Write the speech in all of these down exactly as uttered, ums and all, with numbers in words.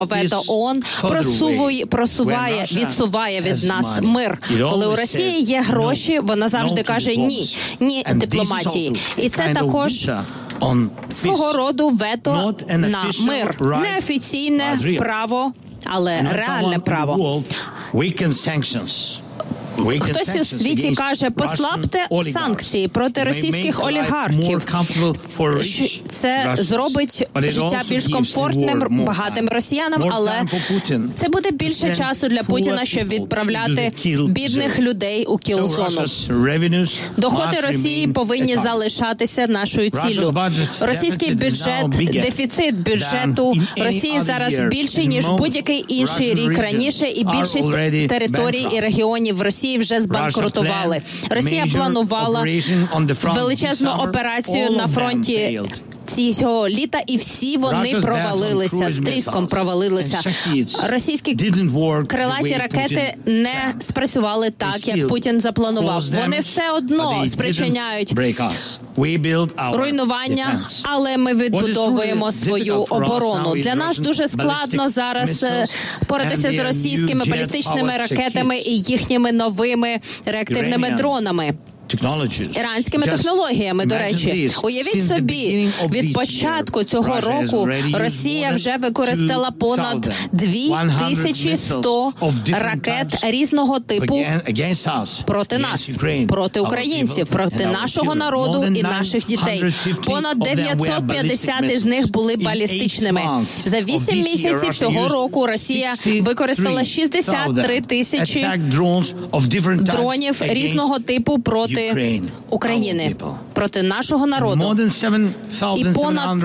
вето ООН просуває, просуває, відсуває від нас мир. Коли у Росії є гроші, вона завжди каже ні, ні дипломатії. І це також свого роду вето на мир. Неофіційне право, але реальне право. Хтось у світі каже, послабте санкції проти російських олігархів. Це зробить життя більш комфортним багатим росіянам, але це буде більше часу для Путіна, щоб відправляти бідних людей у кіл-зону. Доходи Росії повинні залишатися нашою ціллю. Російський бюджет, дефіцит бюджету Росії зараз більший, ніж будь-який інший рік раніше, і більшість територій і регіонів Росії вже збанкрутували. Росія планувала величезну операцію на фронті цього літа, і всі вони провалилися, з тріском провалилися. Російські крилаті ракети не спрацювали так, як Путін запланував. Вони все одно спричиняють руйнування, але ми відбудовуємо свою оборону. Для нас дуже складно зараз боротися з російськими балістичними ракетами і їхніми новими реактивними дронами. Іранськими технологіями, до речі. Уявіть собі, від початку цього року Росія вже використала понад дві тисячі сто ракет різного типу проти нас, проти українців, проти нашого народу і наших дітей. Понад дев'ятсот п'ятдесят із них були балістичними. За вісім місяців цього року Росія використала шістдесят три тисячі дронів різного типу проти України, проти нашого народу. І понад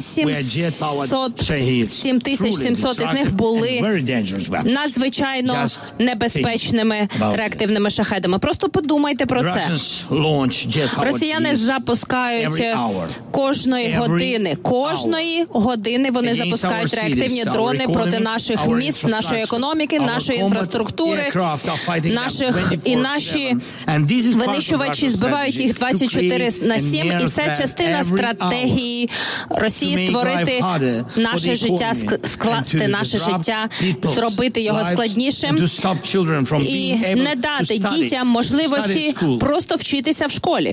сім тисяч сімсот із них були надзвичайно небезпечними реактивними шахедами. Просто подумайте про це. Росіяни запускають кожної години, кожної години вони запускають реактивні дрони проти наших міст, нашої економіки, нашої інфраструктури, наших і наші винищувачі збивають їх двадцять чотири на сім, і це частина стратегії Росії створити наше життя, скласти наше життя, зробити його складнішим і не дати дітям можливості просто вчитися в школі.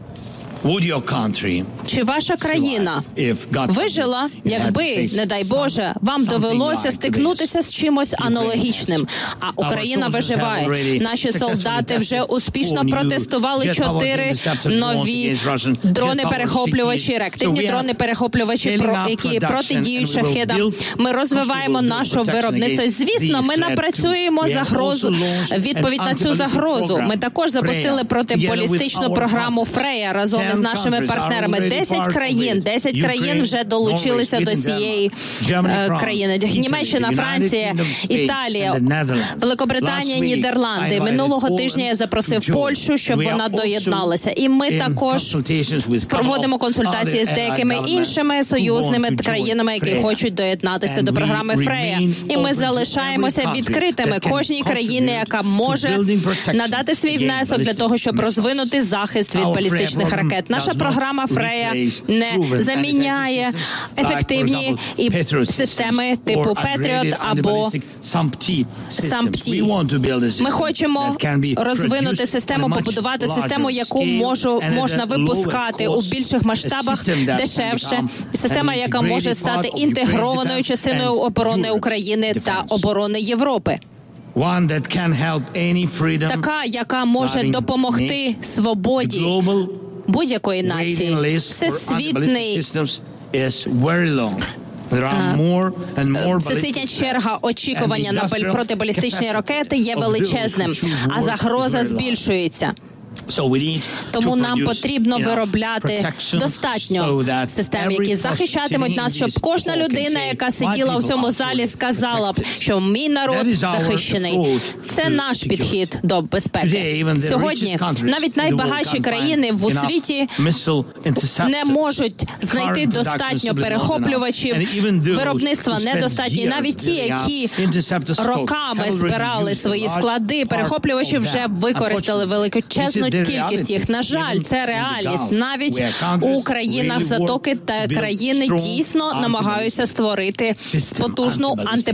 Чи ваша країна вижила, якби, не дай Боже, вам довелося стикнутися з чимось аналогічним? А Україна виживає. Наші солдати вже успішно протестували чотири нові дрони-перехоплювачі, реактивні дрони-перехоплювачі, які протидіють шахедам. Ми розвиваємо наше виробництво. Звісно, ми напрацюємо загрозу, відповідь на цю загрозу. Ми також запустили протибалістичну програму «Фрея» разом з нашими партнерами. Десять країн, десять країн вже долучилися до цієї е, країни. Німеччина, Франція, Італія, Великобританія, Нідерланди. Минулого тижня я запросив Польщу, щоб вона доєдналася. І ми також проводимо консультації з деякими іншими союзними країнами, які хочуть доєднатися до програми «Фрея». І ми залишаємося відкритими кожній країні, яка може надати свій внесок для того, щоб розвинути захист від балістичних ракет. Наша програма «Фрея» не заміняє ефективні і системи типу «Петріот» або «Сампті». Ми хочемо розвинути систему, побудувати систему, яку можу, можна випускати у більших масштабах дешевше. Система, яка може стати інтегрованою частиною оборони України та оборони Європи. Така, яка може допомогти свободі будь-якої нації. Всесвітний Всесвітня черга очікування на протибалістичні ракети є величезним, а загроза збільшується. Тому нам потрібно виробляти достатньо систем, які захищатимуть нас, щоб кожна людина, яка сиділа у цьому залі, сказала б, що мій народ захищений. Це наш підхід до безпеки. Сьогодні навіть найбагатші країни в світі не можуть знайти достатньо перехоплювачів, виробництва недостатньо. І навіть ті, які роками збирали свої склади, перехоплювачі вже використали величезну значну кількість їх. На жаль, це реальність. Навіть у країнах Затоки та країни дійсно намагаються створити потужну анти